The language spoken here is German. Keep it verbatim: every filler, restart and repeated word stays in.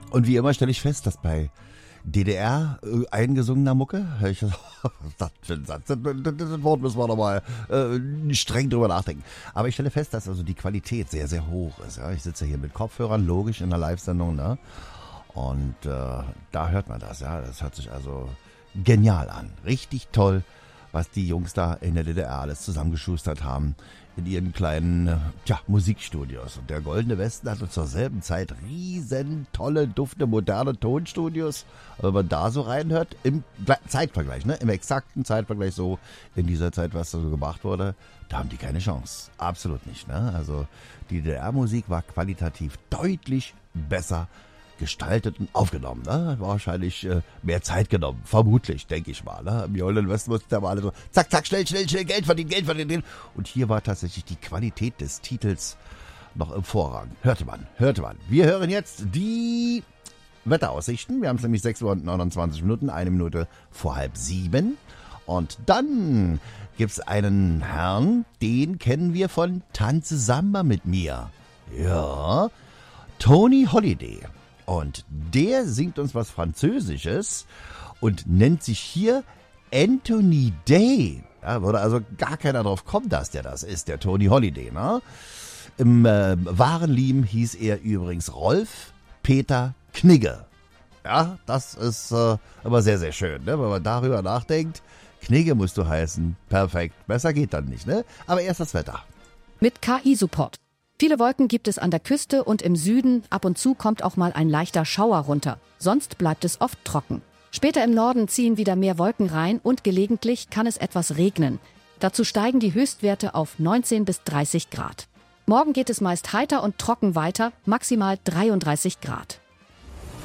Und wie immer stelle ich fest, dass bei D D R äh, eingesungener Mucke, ich, das, das, das, das Wort müssen wir nochmal äh, streng drüber nachdenken. Aber ich stelle fest, dass also die Qualität sehr, sehr hoch ist. Ja? Ich sitze hier mit Kopfhörern, logisch in der Live-Sendung, ne? Und äh, da hört man das, ja. Das hört sich also genial an. Richtig toll, was die Jungs da in der D D R alles zusammengeschustert haben in ihren kleinen äh, tja, Musikstudios. Und der Goldene Westen hatte zur selben Zeit riesen tolle, dufte, moderne Tonstudios. Aber wenn man da so reinhört, im Zeitvergleich, ne, im exakten Zeitvergleich so in dieser Zeit, was da so gemacht wurde, da haben die keine Chance. Absolut nicht, ne? Also die D D R-Musik war qualitativ deutlich besser gestaltet und aufgenommen. Ne? Hat wahrscheinlich äh, mehr Zeit genommen. Vermutlich, denke ich mal. Ne? Im Goldenen Westen mussten da mal alle so zack, zack, schnell, schnell, schnell, Geld verdienen, Geld verdienen. Und hier war tatsächlich die Qualität des Titels noch im Vorrang. Hörte man, hörte man. Wir hören jetzt die Wetteraussichten. Wir haben es nämlich sechs Uhr und neunundzwanzig Minuten, eine Minute vor halb sieben. Und dann gibt's einen Herrn, den kennen wir von Tanze Samba mit mir. Ja, Tony Holiday. Und der singt uns was Französisches und nennt sich hier Anthony Day. Ja, würde also gar keiner drauf kommen, dass der das ist, der Tony Holiday. Ne? Im äh, wahren Leben hieß er übrigens Rolf Peter Knigge. Ja, das ist äh, aber sehr, sehr schön, ne? Wenn man darüber nachdenkt. Knigge musst du heißen. Perfekt. Besser geht dann nicht, ne? Aber erst das Wetter. Mit K I-Support. Viele Wolken gibt es an der Küste und im Süden. Ab und zu kommt auch mal ein leichter Schauer runter. Sonst bleibt es oft trocken. Später im Norden ziehen wieder mehr Wolken rein und gelegentlich kann es etwas regnen. Dazu steigen die Höchstwerte auf neunzehn bis dreißig Grad. Morgen geht es meist heiter und trocken weiter, maximal dreiunddreißig Grad.